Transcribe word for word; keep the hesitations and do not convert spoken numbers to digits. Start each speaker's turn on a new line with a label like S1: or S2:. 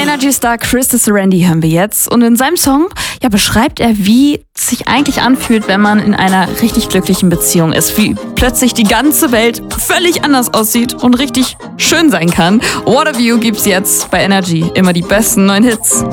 S1: Energy Star Chris Randy hören wir jetzt. Und in seinem Song ja, beschreibt er, wie es sich eigentlich anfühlt, wenn man in einer richtig glücklichen Beziehung ist. Wie plötzlich die ganze Welt völlig anders aussieht und richtig schön sein kann. What a View gibt's jetzt bei Energy. Immer die besten neuen Hits.